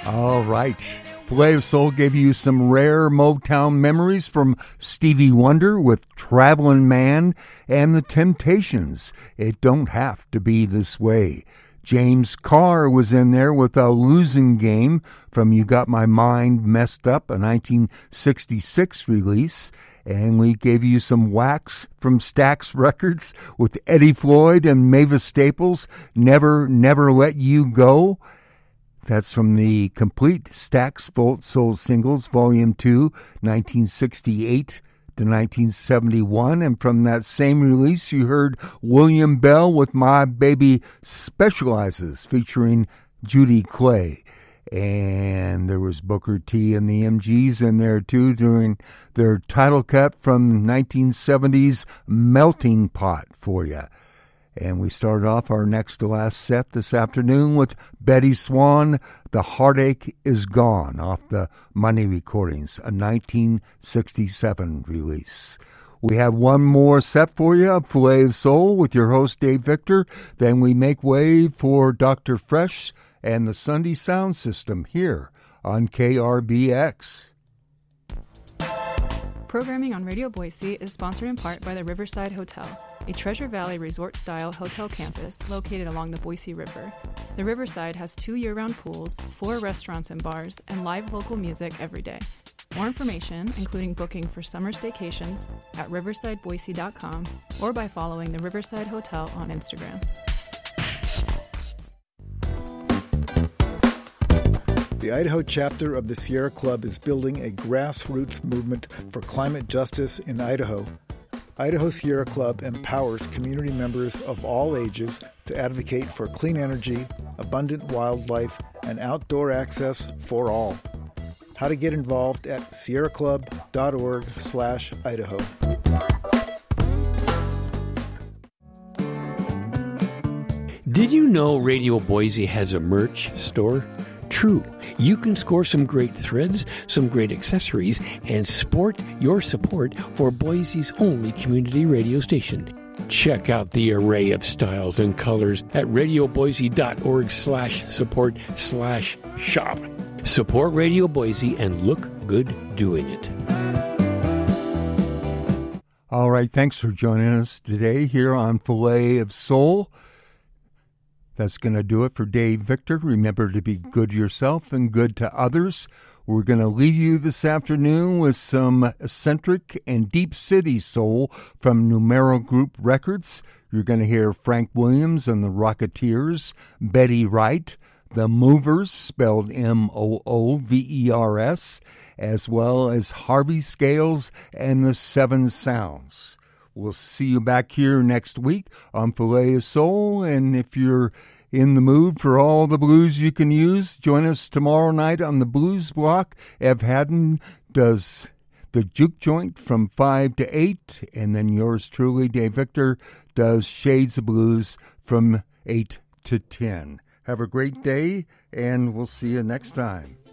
All right. Filet of Soul gave you some rare Motown memories from Stevie Wonder with Travelin' Man and The Temptations. It Don't Have to Be This Way. James Carr was in there with A Losing Game from You Got My Mind Messed Up, a 1966 release. And we gave you some Wax from Stax Records with Eddie Floyd and Mavis Staples, Never, Never Let You Go. That's from the complete Stax Soul Singles, Volume 2, 1968 to 1971. And from that same release, you heard William Bell with My Baby Specializes, featuring Judy Clay. And there was Booker T and the MGs in there, too, during their title cut from 1970's Melting Pot for you. And we started off our next to last set this afternoon with Betty Swan, The Heartache Is Gone, off the Money Recordings, a 1967 release. We have one more set for you, Filet of Soul, with your host Dave Victor. Then we make way for Dr. Fresh and the Sunday Sound System here on KRBX. Programming on Radio Boise is sponsored in part by the Riverside Hotel, a Treasure Valley resort-style hotel campus located along the Boise River. The Riverside has 2 year-round pools, 4 restaurants and bars, and live local music every day. More information, including booking for summer staycations, at riversideboise.com or by following the Riverside Hotel on Instagram. The Idaho chapter of the Sierra Club is building a grassroots movement for climate justice in Idaho. Idaho Sierra Club empowers community members of all ages to advocate for clean energy, abundant wildlife, and outdoor access for all. How to get involved at sierraclub.org/Idaho. Did you know Radio Boise has a merch store? True. You can score some great threads, some great accessories, and sport your support for Boise's only community radio station. Check out the array of styles and colors at radioboise.org/support/shop. Support Radio Boise and look good doing it. All right, thanks for joining us today here on Filet of Soul. That's going to do it for Dave Victor. Remember to be good to yourself and good to others. We're going to leave you this afternoon with some eccentric and deep city soul from Numero Group Records. You're going to hear Frank Williams and the Rocketeers, Betty Wright, The Movers, spelled Moovers, as well as Harvey Scales and the Seven Sounds. We'll see you back here next week on Filet of Soul, and if you're in the mood for all the blues you can use, join us tomorrow night on the Blues Block. Ev Haddon does the Juke Joint from 5 to 8, and then yours truly, Dave Victor, does Shades of Blues from 8 to 10. Have a great day, and we'll see you next time.